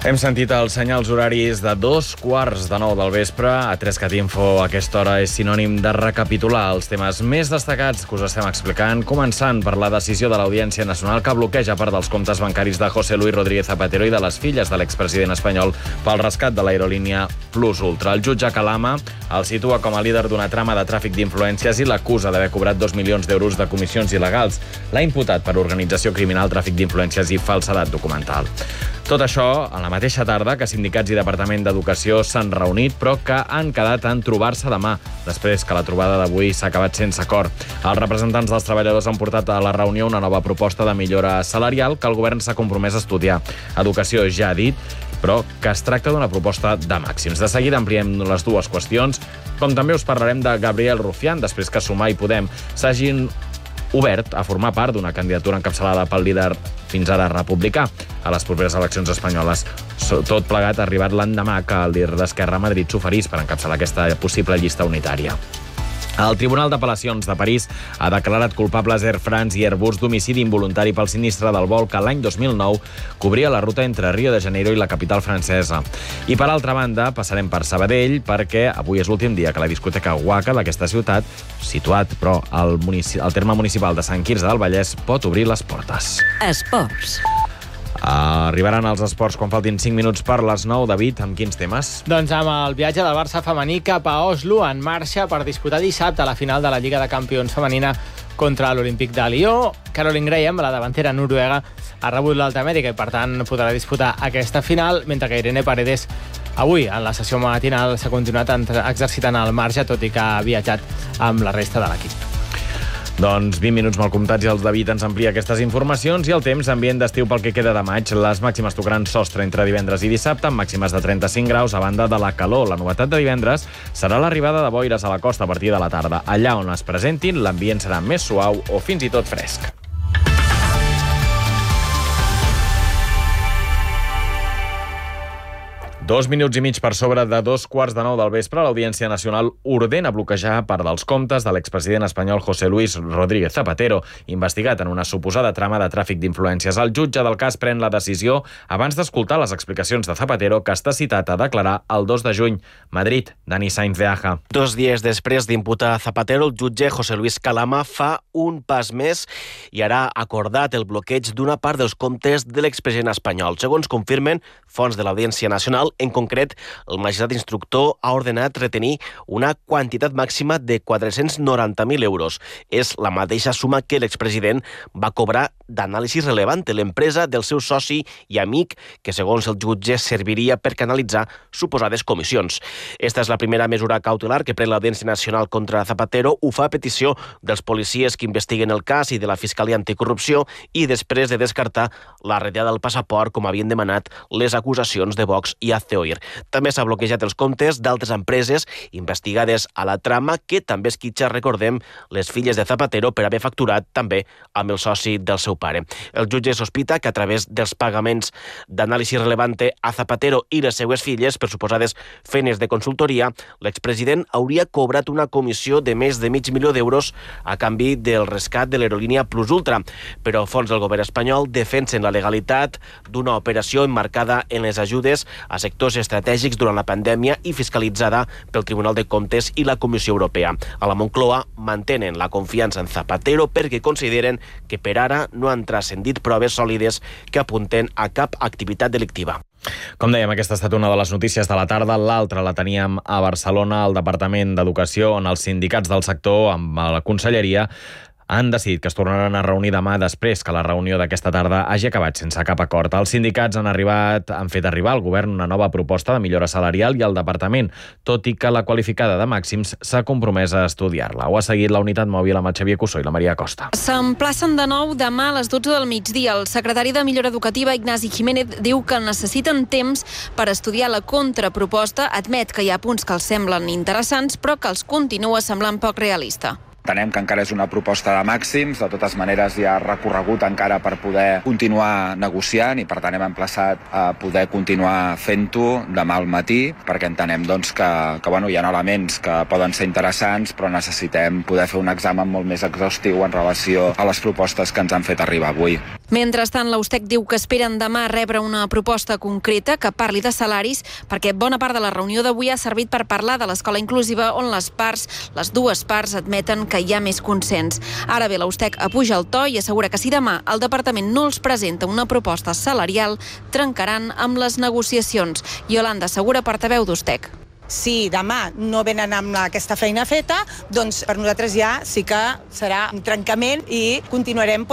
Hem sentit els senyals horaris de 8:45 del vespre. A 3cat Info, a aquesta hora és sinònim de recapitular els temes més destacats que us estem explicant, començant per la decisió de l'Audiència Nacional que bloqueja part dels comptes bancaris de José Luis Rodríguez Zapatero i de les filles de l'expresident espanyol pel rescat de l'aerolínia Plus Ultra. El jutge Calama el situa com a líder d'una trama de tràfic d'influències i l'acusa d'haver cobrat 2 milions d'euros de comissions il·legals. L'ha imputat per organització criminal, tràfic d'influències i falsedat documental. Tot això a la mateixa tarda que sindicats i Departament d'Educació s'han reunit, però que han quedat en trobar-se demà, després que la trobada d'avui s'ha acabat sense acord. Els representants dels treballadors han portat a la reunió una nova proposta de millora salarial que el govern s'ha compromès a estudiar. Educació ja ha dit, però que es tracta d'una proposta de màxims. De seguida ampliem les dues qüestions, com també us parlarem de Gabriel Rufián, després que Sumar i Podem s'hagin obert a formar part d'una candidatura encapçalada pel líder fins ara republicà a les properes eleccions espanyoles. Tot plegat ha arribat l'endemà que el líder d'Esquerra a Madrid s'oferís per encapçalar aquesta possible llista unitària. El Tribunal d'Apel·lacions de París ha declarat culpables Air France i Airbus d'homicidi involuntari pel sinistre del vol que l'any 2009 cobria la ruta entre Rio de Janeiro i la capital francesa. I per altra banda, passarem per Sabadell perquè avui és l'últim dia que la discoteca Waka d'aquesta ciutat, situat però al terme municipal de Sant Quirze del Vallès, pot obrir les portes. Esports. Arribaran els esports quan faltin 5 minuts per les 9. David, amb quins temes? Doncs amb el viatge del Barça femení cap a Oslo, en marxa per disputar dissabte la final de la Lliga de Campions femenina contra l'Olímpic de Lió. Caroline Graham, la davantera noruega, ha rebut l'alta mèdica i, per tant, podrà disputar aquesta final, mentre que Irene Paredes avui, en la sessió matinal, s'ha continuat exercitant al marge, tot i que ha viatjat amb la resta de l'equip. Doncs 20 minuts mal comptats i el David ens amplia aquestes informacions i el temps ambient d'estiu pel que queda de maig. Les màximes tocaran sostre entre divendres i dissabte amb màximes de 35 graus a banda de la calor. La novetat de divendres serà l'arribada de boires a la costa a partir de la tarda. Allà on es presentin, l'ambient serà més suau o fins i tot fresc. Dos minuts i mig per sobre de 8:45 del vespre, l'Audiència Nacional ordena bloquejar part dels comptes de l'expresident espanyol José Luis Rodríguez Zapatero, investigat en una suposada trama de tràfic d'influències. El jutge del cas pren la decisió abans d'escoltar les explicacions de Zapatero, que està citat a declarar el 2 de juny. Madrid, Dani Sainz de Aja. 2 dies després d'imputar a Zapatero, el jutge José Luis Calama fa un pas més i ara ha acordat el bloqueig d'una part dels comptes de l'expresident espanyol. Segons confirmen fonts de l'Audiència Nacional, en concret, el magistrat instructor ha ordenat retenir una quantitat màxima de 490.000 euros. És la mateixa suma que l'expresident va cobrar d'Anàlisi Relevante, l'empresa del seu soci i amic, que segons el jutge serviria per canalitzar suposades comissions. Esta és la primera mesura cautelar que pren l'Audiència Nacional contra Zapatero. Ho fa a petició dels policies que investiguen el cas i de la Fiscalia Anticorrupció i després de descartar la retirada del passaport, com havien demanat les acusacions de Vox i ACOIR. També s'ha bloquejat els comptes d'altres empreses investigades a la trama, que també esquitxa, recordem, les filles de Zapatero per haver facturat també amb el soci del seu pare. El jutge sospita que a través dels pagaments d'Anàlisi Relevante a Zapatero i les seues filles per suposades feines de consultoria, l'expresident hauria cobrat una comissió de més de $500.000 d'euros a canvi del rescat de l'aerolínia Plus Ultra. Però fons del govern espanyol defensen la legalitat d'una operació emmarcada en les ajudes a sectors estratègics durant la pandèmia i fiscalitzada pel Tribunal de Comptes i la Comissió Europea. A la Moncloa mantenen la confiança en Zapatero perquè consideren que per ara no han transcendit proves sòlides que apunten a cap activitat delictiva. Com dèiem, aquesta ha estat una de les notícies de la tarda. L'altra la teníem a Barcelona, al Departament d'Educació, on els sindicats del sector, amb la conselleria, han decidit que es tornaran a reunir demà després que la reunió d'aquesta tarda hagi acabat sense cap acord. Els sindicats han fet arribar al govern una nova proposta de millora salarial i el departament, tot i que la qualificada de màxims s'ha compromès a estudiar-la. Ho ha seguit la unitat mòbil amb el Xavier Cussó i la Maria Costa. S'emplacen de nou demà a les 12 del migdia. El secretari de Millora Educativa, Ignasi Jiménez, diu que necessiten temps per estudiar la contraproposta. Admet que hi ha punts que els semblen interessants, però que els continua semblant poc realista. Entenem que encara és una proposta de màxims, de totes maneres hi ha recorregut encara per poder continuar negociant i per tant hem emplaçat a poder continuar fent-ho demà al matí, perquè entenem que hi ha elements que poden ser interessants, però necessitem poder fer un examen molt més exhaustiu en relació a les propostes que ens han fet arribar avui. Mentrestant, l'Eustec diu que esperen demà rebre una proposta concreta que parli de salaris, perquè bona part de la reunió d'avui ha servit per parlar de l'escola inclusiva, on les dues parts admeten que hi ha més consens. Ara bé, l'Eustec apuja el to i assegura que si demà el departament no els presenta una proposta salarial, trencaran amb les negociacions. Yolanda Segura, portaveu d'Eustec. Si demà no venen amb aquesta feina feta, doncs per nosaltres ja sí que serà un trencament i continuarem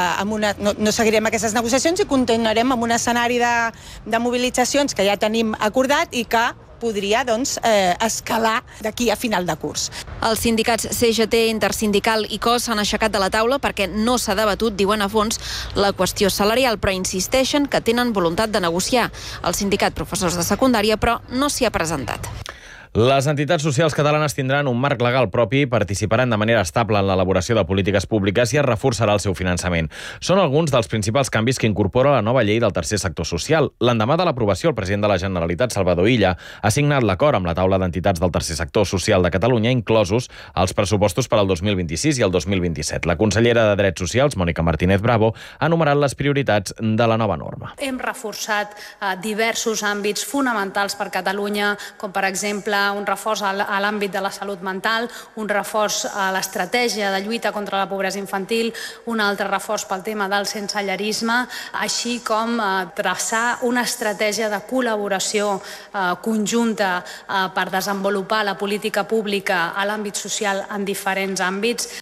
no seguirem aquestes negociacions i continuarem amb un escenari de mobilitzacions que ja tenim acordat i que podria escalar d'aquí a final de curs. Els sindicats CGT, Intersindical i COS s'han aixecat de la taula perquè no s'ha debatut, diuen a fons, la qüestió salarial, però insisteixen que tenen voluntat de negociar. El sindicat Professors de Secundària, però, no s'hi ha presentat. Les entitats socials catalanes tindran un marc legal propi, participaran de manera estable en l'elaboració de polítiques públiques i es reforçarà el seu finançament. Són alguns dels principals canvis que incorpora la nova llei del tercer sector social. L'endemà de l'aprovació, el president de la Generalitat, Salvador Illa, ha signat l'acord amb la taula d'entitats del tercer sector social de Catalunya, inclosos els pressupostos per al 2026 i el 2027. La consellera de Drets Socials, Mònica Martínez Bravo, ha enumerat les prioritats de la nova norma. Hem reforçat diversos àmbits fonamentals per Catalunya, com per exemple un reforç a l'àmbit de la salut mental, un reforç a l'estratègia de lluita contra la pobresa infantil, un altre reforç pel tema del sensellarisme, així com traçar una estratègia de col·laboració conjunta per desenvolupar la política pública a l'àmbit social en diferents àmbits.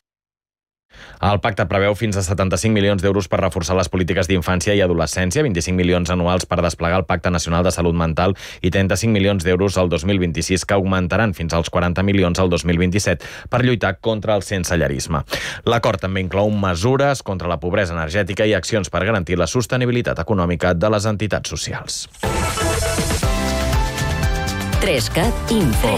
El pacte preveu fins a 75 milions d'euros per reforçar les polítiques d'infància i adolescència, 25 milions anuals per desplegar el Pacte Nacional de Salut Mental i 35 milions d'euros al 2026, que augmentaran fins als 40 milions al 2027 per lluitar contra el sensellarisme. L'acord també inclou mesures contra la pobresa energètica i accions per garantir la sostenibilitat econòmica de les entitats socials. 3CAT Info.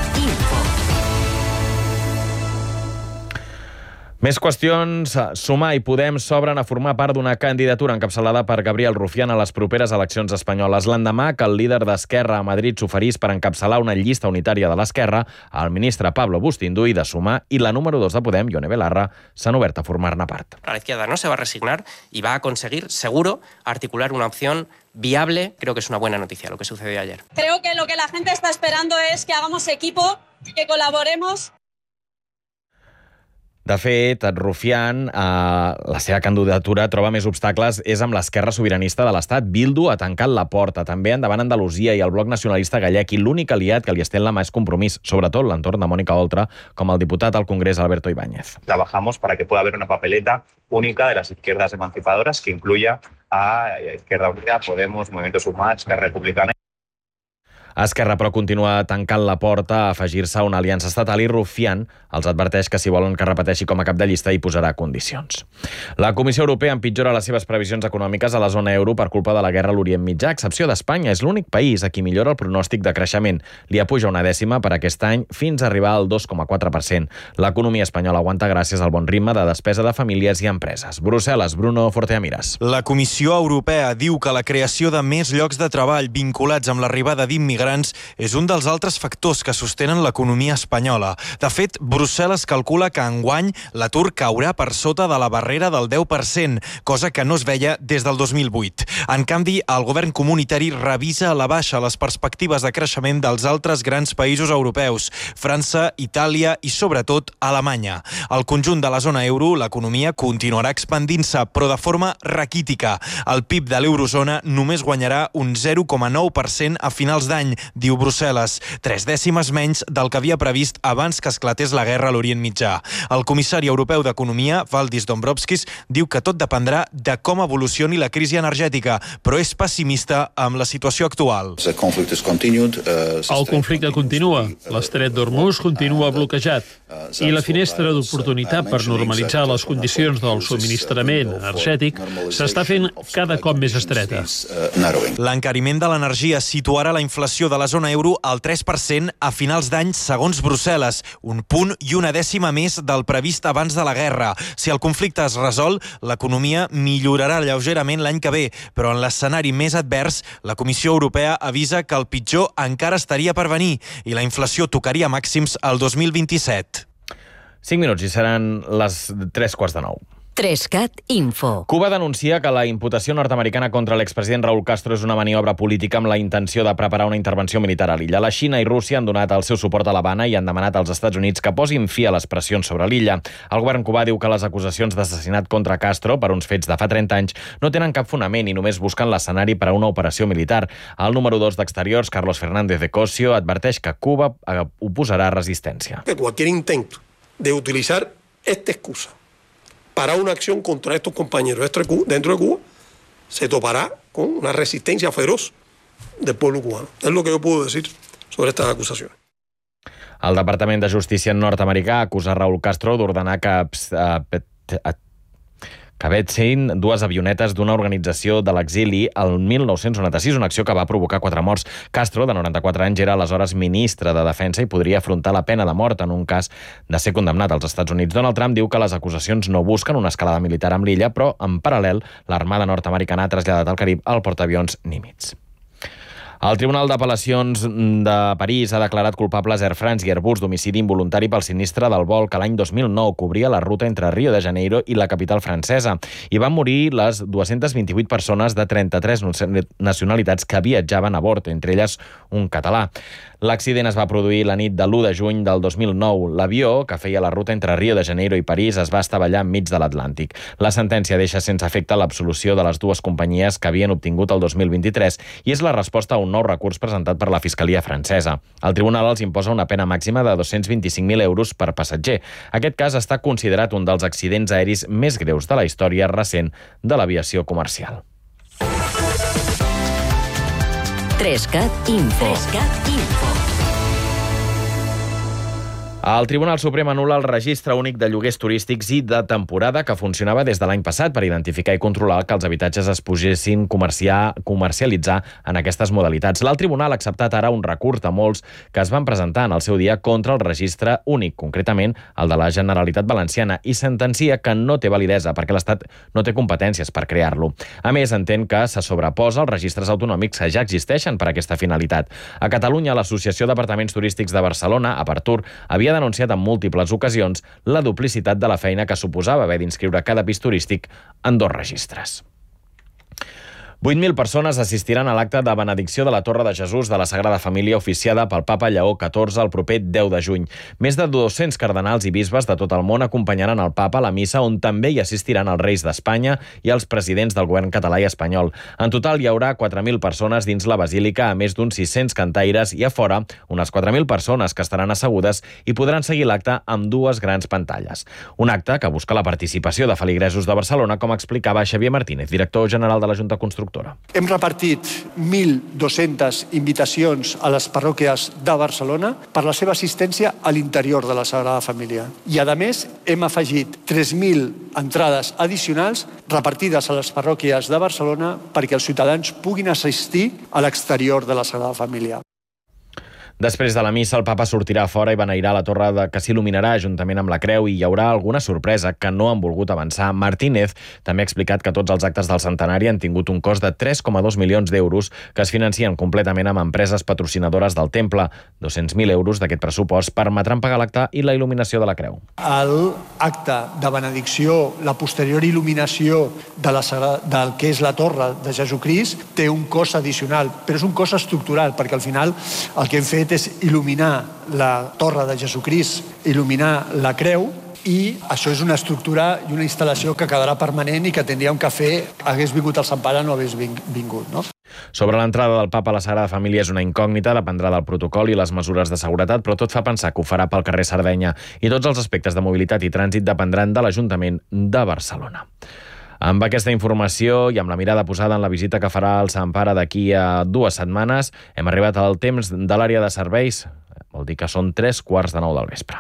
Més qüestions. Sumar i Podem s'obren a formar part d'una candidatura encapçalada per Gabriel Rufián a les properes eleccions espanyoles. L'endemà que el líder d'Esquerra a Madrid s'oferís per encapçalar una llista unitària de l'Esquerra, el ministre Pablo Bustinduy de Sumar i la número 2 de Podem, Ione Belarra, s'han obert a formar-ne part. La izquierda no se va a resignar y va a conseguir, seguro, articular una opción viable. Creo que es una buena noticia lo que sucedió ayer. Creo que lo que la gente está esperando es que hagamos equipo, que colaboremos. De fet, Rufián, la seva candidatura troba més obstacles és amb l'Esquerra Sobiranista de l'Estat. Bildu ha tancat la porta. També endavant Andalusia i el Bloc Nacionalista Gallec, i l'únic aliat que li estén la mà és Compromís, sobretot l'entorn de Mónica Oltra, com el diputat al Congrés Alberto Ibáñez. Trabajamos para que pueda haber una papeleta única de las izquierdas emancipadoras que incluya a Izquierda Unida, Podemos, Movimiento Sumar, Esquerra Republicana. Esquerra, però, continua tancant la porta a afegir-se a una aliança estatal i Rufián els adverteix que si volen que repeteixi com a cap de llista hi posarà condicions. La Comissió Europea empitjora les seves previsions econòmiques a la zona euro per culpa de la guerra a l'Orient Mitjà, a excepció d'Espanya. És l'únic país a qui millora el pronòstic de creixement. Li apuja una dècima per aquest any fins a arribar al 2,4%. L'economia espanyola aguanta gràcies al bon ritme de despesa de famílies i empreses. Brussel·les, Bruno Forteamiras. La Comissió Europea diu que la creació de més llocs de treball vinculats amb l'arribada d'immigrants és un dels altres factors que sostenen l'economia espanyola. De fet, Brussel·les calcula que enguany l'atur caurà per sota de la barrera del 10%, cosa que no es veia des del 2008. En canvi, el govern comunitari revisa a la baixa les perspectives de creixement dels altres grans països europeus, França, Itàlia i, sobretot, Alemanya. Al conjunt de la zona euro, l'economia continuarà expandint-se, però de forma raquítica. El PIB de l'eurozona només guanyarà un 0,9% a finals d'any, diu Brussel·les, 3 dècimes menys del que havia previst abans que esclatés la guerra a l'Orient Mitjà. El comissari europeu d'Economia, Valdis Dombrovskis, diu que tot dependrà de com evolucioni la crisi energètica, però és pessimista amb la situació actual. El conflicte continua, l'estret d'Hormuz continua bloquejat i la finestra d'oportunitat per normalitzar les condicions del subministrament energètic s'està fent cada cop més estreta. L'encariment de l'energia situarà la inflació inflació de la zona euro al 3% a finals d'any segons Brussel·les, 1 punt i 1 dècima més del previst abans de la guerra. Si el conflicte es resol, l'economia millorarà lleugerament l'any que ve, però en l'escenari més advers, la Comissió Europea avisa que el pitjor encara estaria per venir i la inflació tocaria màxims al 2027. 5 minuts i seran les 3:45. 3cat Info. Cuba denuncia que la imputació nord-americana contra l'expresident Raúl Castro és una maniobra política amb la intenció de preparar una intervenció militar a l'illa. La Xina i Rússia han donat el seu suport a l'Havana i han demanat als Estats Units que posin fi a les pressions sobre l'illa. El govern cubà diu que les acusacions d'assassinat contra Castro per uns fets de fa 30 anys no tenen cap fonament i només busquen l'escenari per a una operació militar. El número 2 d'Exteriors, Carlos Fernández de Cosio, adverteix que Cuba oposarà resistència. Que cualquier intento de utilizar esta excusa para una acción contra estos compañeros dentro de Cuba se topará con una resistencia feroz del pueblo cubano. Es lo que yo puedo decir sobre estas acusaciones. El Departament de Justícia nord-americà acusa Raúl Castro d'ordenar que vetsin 2 avionetes d'una organització de l'exili el 1996, una acció que va provocar 4 morts. Castro, de 94 anys, era aleshores ministre de Defensa i podria afrontar la pena de mort en un cas de ser condemnat als Estats Units. Donald Trump diu que les acusacions no busquen una escalada militar amb l'illa, però, en paral·lel, l'Armada nord-americana ha traslladat al Carib el portaavions Nimitz. El Tribunal d'Apel·lacions de París ha declarat culpables Air France i Airbus d'homicidi involuntari pel sinistre del vol que l'any 2009 cobria la ruta entre Rio de Janeiro i la capital francesa. Hi van morir les 228 persones de 33 nacionalitats que viatjaven a bord, entre elles un català. L'accident es va produir la nit de l'1 de juny del 2009. L'avió, que feia la ruta entre Rio de Janeiro i París, es va estavellar enmig de l'Atlàntic. La sentència deixa sense efecte l'absolució de les 2 companyies que havien obtingut el 2023 i és la resposta a un nou recurs presentat per la Fiscalia francesa. El tribunal els imposa una pena màxima de 225.000 euros per passatger. Aquest cas està considerat un dels accidents aeris més greus de la història recent de l'aviació comercial. 3cat Info. 3cat Info. El Tribunal Suprem anul·la el registre únic de lloguers turístics i de temporada que funcionava des de l'any passat per identificar i controlar que els habitatges es poguessin comercialitzar en aquestes modalitats. L'alt tribunal ha acceptat ara un recurs de molts que es van presentar en el seu dia contra el registre únic, concretament el de la Generalitat Valenciana, i sentencia que no té validesa perquè l'Estat no té competències per crear-lo. A més, entén que se sobreposa als registres autonòmics que ja existeixen per a aquesta finalitat. A Catalunya, l'Associació d'Apartaments Turístics de Barcelona, Apartur, havia denunciat en múltiples ocasions la duplicitat de la feina que suposava haver d'inscriure cada pis turístic en 2 registres. 8.000 persones assistiran a l'acte de benedicció de la Torre de Jesús de la Sagrada Família oficiada pel Papa Lleó XIV el proper 10 de juny. Més de 200 cardenals i bisbes de tot el món acompanyaran el Papa a la missa, on també hi assistiran els reis d'Espanya i els presidents del govern català i espanyol. En total hi haurà 4.000 persones dins la basílica, a més d'uns 600 cantaires, i a fora unes 4.000 persones que estaran assegudes i podran seguir l'acte amb 2 grans pantalles. Un acte que busca la participació de feligresos de Barcelona, com explicava Xavier Martínez, director general de la Junta Constructora. Hem repartit 1.200 invitacions a les parròquies de Barcelona per la seva assistència a l'interior de la Sagrada Família. I, a més, hem afegit 3.000 entrades addicionals repartides a les parròquies de Barcelona perquè els ciutadans puguin assistir a l'exterior de la Sagrada Família. Després de la missa, el papa sortirà fora i beneirà la torre que s'il·luminarà juntament amb la creu i hi haurà alguna sorpresa que no han volgut avançar. Martínez també ha explicat que tots els actes del centenari han tingut un cost de 3,2 milions d'euros que es financien completament amb empreses patrocinadores del temple. 200.000 euros d'aquest pressupost permetran pagar l'acte i la il·luminació de la creu. L'acte de benedicció, la posterior il·luminació del que és la torre de Jesucrist té un cost addicional, però és un cost estructural, perquè al final el que hem fet és il·luminar la torre de Jesucrist, il·luminar la creu, i això és una estructura i una instal·lació que quedarà permanent i que tindríem que fer hagués vingut el Sant Pare o no hagués vingut, no? Sobre l'entrada del Papa a la Sagrada Família és una incògnita, dependrà del protocol i les mesures de seguretat, però tot fa pensar que ho farà pel carrer Sardenya i tots els aspectes de mobilitat i trànsit dependran de l'Ajuntament de Barcelona. Amb aquesta informació i amb la mirada posada en la visita que farà el Sant Pare d'aquí a 2 setmanes, hem arribat al temps de l'àrea de serveis. Vol dir que són 3:15 del vespre.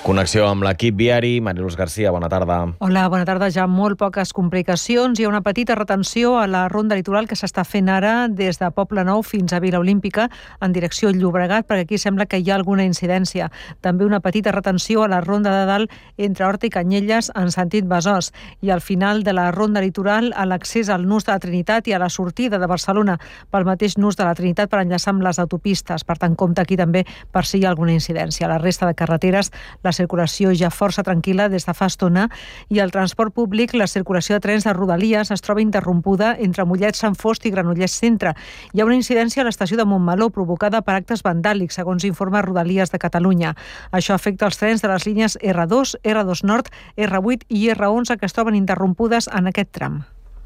Connexió amb l'equip viari. Mariluz Garcia, bona tarda. Hola, bona tarda. Ja molt poques complicacions. Hi ha una petita retenció a la ronda litoral que s'està fent ara des de Poble Nou fins a Vila Olímpica en direcció Llobregat, perquè aquí sembla que hi ha alguna incidència. També una petita retenció a la ronda de dalt entre Horta i Canyelles en sentit Besòs. I al final de la ronda litoral a l'accés al nus de la Trinitat i a la sortida de Barcelona pel mateix nus de la Trinitat per enllaçar amb les autopistes. Per tant, compte aquí també per si hi ha alguna incidència. A la resta de carreteres, la circulació ja força tranquil·la des de fa estona i el transport públic, la circulació de trens de Rodalies es troba interrompuda entre Mollet, Sant Fost i Granollers Centre. Hi ha una incidència a l'estació de Montmeló provocada per actes vandàlics, segons informa Rodalies de Catalunya. Això afecta els trens de les línies R2, R2 Nord, R8 i R11 que es troben interrompudes en aquest tram.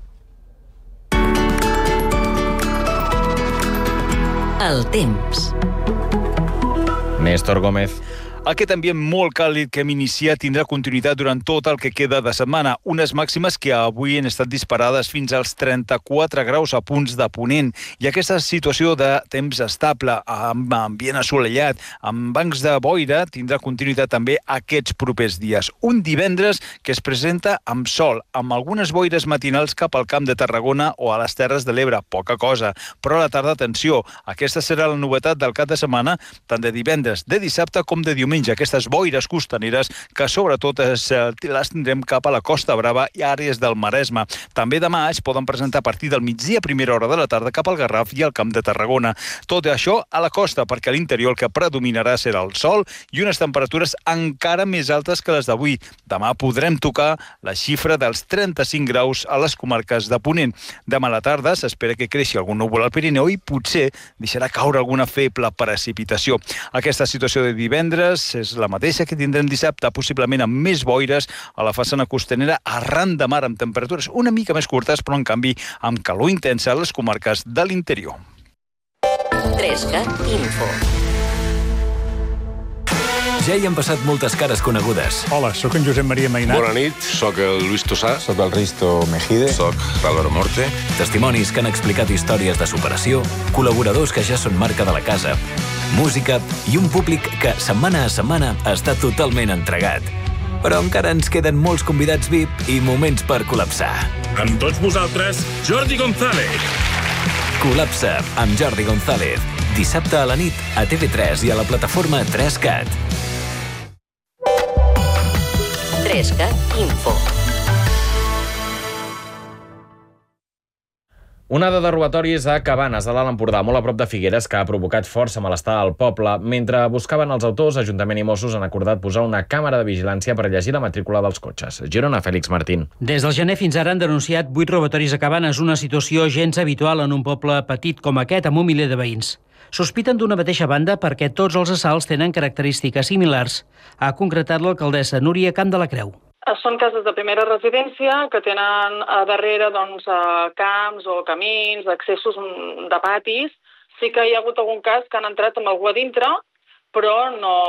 El temps. Néstor Gómez. Aquest ambient molt càlid que hem iniciat tindrà continuïtat durant tot el que queda de setmana. Unes màximes que avui han estat disparades fins als 34 graus a punts de Ponent. I aquesta situació de temps estable, amb ambient assolellat, amb bancs de boira, tindrà continuïtat també aquests propers dies. Un divendres que es presenta amb sol, amb algunes boires matinals cap al Camp de Tarragona o a les Terres de l'Ebre. Poca cosa. Però a la tarda, atenció, aquesta serà la novetat del cap de setmana, tant de divendres, de dissabte com de diumenge. Aquestes boires costaneres que sobretot les tindrem cap a la Costa Brava i àrees del Maresme. També demà es poden presentar a partir del migdia a primera hora de la tarda cap al Garraf i al Camp de Tarragona. Tot això a la costa, perquè a l'interior el que predominarà serà el sol i unes temperatures encara més altes que les d'avui. Demà podrem tocar la xifra dels 35 graus a les comarques de Ponent. Demà a la tarda s'espera que creixi algun núvol al Pirineu i potser deixarà caure alguna feble precipitació. Aquesta situació de divendres és la mateixa que tindrem dissabte, possiblement amb més boires a la façana costanera arran de mar, amb temperatures una mica més curtes, però en canvi amb calor intensa a les comarques de l'interior. 3CAT Info. Ja hi han passat moltes cares conegudes. Hola, sóc en Josep Maria Mainat. Bona nit, sóc el Luis Tossà. Sóc el Risto Mejide. Sóc l'Álvaro Morte. Testimonis que han explicat històries de superació, col·laboradors que ja són marca de la casa, música i un públic que setmana a setmana està totalment entregat. Però encara ens queden molts convidats VIP i moments per col·lapsar. Amb tots vosaltres, Jordi González. Col·lapsa amb Jordi González. Dissabte a la nit a TV3 i a la plataforma 3CAT. 3CAT Info. Onada de robatoris a Cabanes, de l'Alt Empordà, molt a prop de Figueres, que ha provocat força malestar al poble. Mentre buscaven els autors, Ajuntament i Mossos han acordat posar una càmera de vigilància per llegir la matrícula dels cotxes. Girona, Fèlix Martín. Des del gener fins ara han denunciat 8 robatoris a Cabanes, una situació gens habitual en un poble petit com aquest, amb un miler de veïns. Sospiten d'una mateixa banda perquè tots els assalts tenen característiques similars, ha concretat l'alcaldessa Núria Camp de la Creu. Són cases de primera residència que tenen a darrere camps o camins, accessos de patis. Sí que hi ha hagut algun cas que han entrat amb algú a dintre, però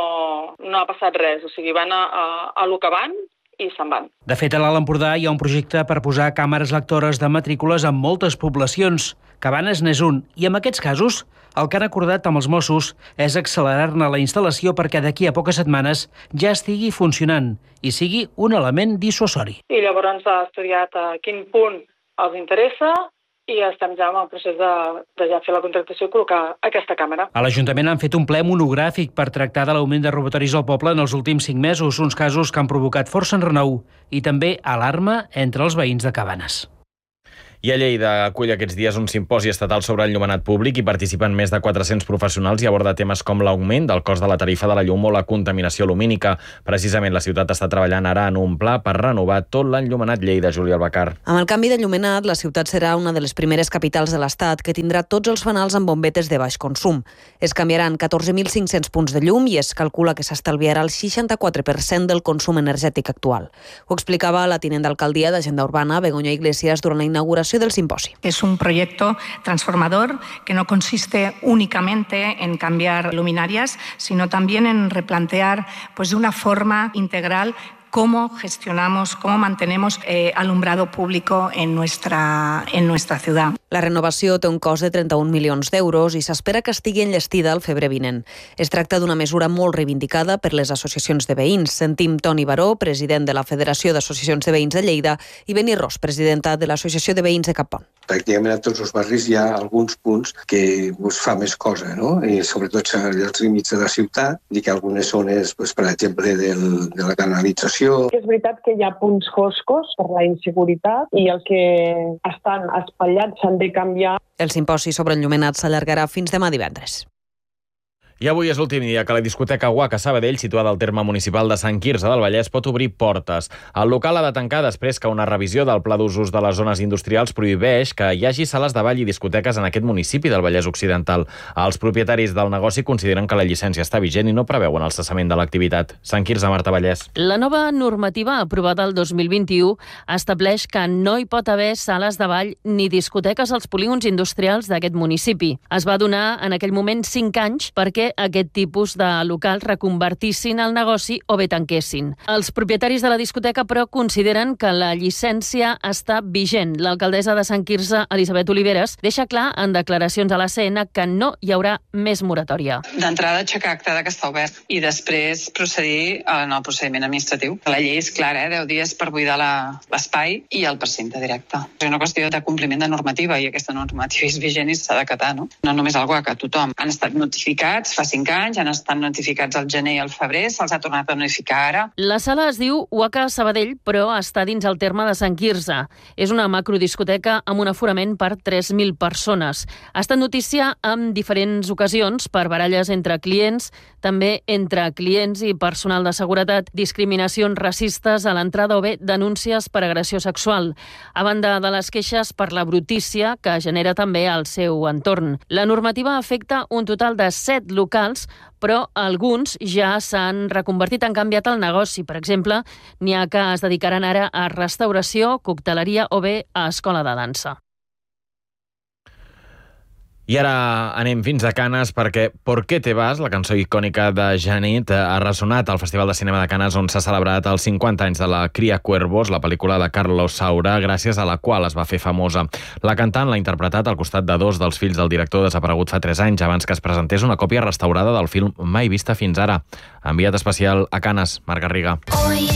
no ha passat res. O sigui, van a lo que van i se'n van. De fet, a l'Alt Empordà hi ha un projecte per posar càmeres lectores de matrícules en moltes poblacions. Cabanes n'és un, i en aquests casos el que han acordat amb els Mossos és accelerar-ne la instal·lació perquè d'aquí a poques setmanes ja estigui funcionant i sigui un element dissuasori. I llavors ha estudiat a quin punt els interessa i estem ja en el procés de ja fer la contractació i col·locar aquesta càmera. A l'Ajuntament han fet un ple monogràfic per tractar de l'augment de robatoris al poble en els últims 5 mesos, uns casos que han provocat força enrenou i també alarma entre els veïns de Cabanes. I a Lleida acull aquests dies un simposi estatal sobre enllumenat públic i participen més de 400 professionals i aborda temes com l'augment del cost de la tarifa de la llum o la contaminació lumínica. Precisament la ciutat està treballant ara en un pla per renovar tot l'enllumenat Lleida, Júlia Albacar. Amb el canvi d'enllumenat, la ciutat serà una de les primeres capitals de l'Estat que tindrà tots els fanals amb bombetes de baix consum. Es canviaran 14.500 punts de llum i es calcula que s'estalviarà el 64% del consum energètic actual. Ho explicava la tinent d'alcaldia d'Agenda Urbana, Begoña Iglesias, durant la inauguració del simposio. Es un proyecto transformador que no consiste únicamente en cambiar luminarias, sino también en replantear de una forma integral cómo gestionamos, cómo mantenemos alumbrado público en nuestra ciudad. La renovació té un cost de 31 milions d'euros i s'espera que estigui enllestida al febrer vinent. Es tracta d'una mesura molt reivindicada per les associacions de veïns. Sentim Toni Baró, president de la Federació d'Associacions de Veïns de Lleida, i Beni Ros, presidenta de l'Associació de Veïns de Cappont. Pràcticament a tots els barris hi ha alguns punts que fa més cosa, no? I sobretot als límits de la ciutat, i que algunes zones, per exemple, de la canalització. És veritat que hi ha punts foscos per la inseguretat i el que estan espatllats s'han de canviar. El simposi sobre enllumenat s'allargarà fins demà divendres. I avui és l'últim dia que la discoteca Guac a Sabadell, situada al terme municipal de Sant Quirze del Vallès, pot obrir portes. El local ha de tancar després que una revisió del pla d'usos de les zones industrials prohibeix que hi hagi sales de ball i discoteques en aquest municipi del Vallès Occidental. Els propietaris del negoci consideren que la llicència està vigent i no preveuen el cessament de l'activitat. Sant Quirze, Marta Vallès. La nova normativa aprovada el 2021 estableix que no hi pot haver sales de ball ni discoteques als polígons industrials d'aquest municipi. Es va donar en aquell moment 5 anys perquè aquest tipus de locals reconvertissin el negoci o bé tanquessin. Els propietaris de la discoteca, però, consideren que la llicència està vigent. L'alcaldessa de Sant Quirze, Elisabet Oliveres, deixa clar en declaracions a l'ACN que no hi haurà més moratòria. D'entrada, aixecar acta que està obert i després procedir en el procediment administratiu. La llei és clara, 10 dies per buidar l'espai i el precinte directe. És una qüestió de compliment de normativa i aquesta normativa és vigent i s'ha d'acatar, no? No només el Guac, a tothom. Han estat notificats fa 5 anys, han estat notificats al gener i al febrer, se'ls ha tornat a notificar ara. La sala es diu Uaca Sabadell, però està dins el terme de Sant Quirze. És una macrodiscoteca amb un aforament per 3.000 persones. Ha estat notícia en diferents ocasions per baralles entre clients, també entre clients i personal de seguretat, discriminacions racistes a l'entrada o bé denúncies per agressió sexual, a banda de les queixes per la brutícia que genera també al seu entorn. La normativa afecta un total de 7 locals, però alguns ja s'han reconvertit, han canviat el negoci. Per exemple, n'hi ha que es dedicaran ara a restauració, cocteleria o bé a escola de dansa. I ara anem fins a Canes perquè ¿Por qué te vas?, la cançó icònica de Janet, ha ressonat al Festival de Cinema de Canes, on s'ha celebrat els 50 anys de la Cria Cuervos, la pel·lícula de Carlos Saura, gràcies a la qual es va fer famosa. La cantant l'ha interpretat al costat de 2 dels fills del director desaparegut fa 3 anys, abans que es presentés una còpia restaurada del film mai vista fins ara. Enviat especial a Canes, Marc Garriga.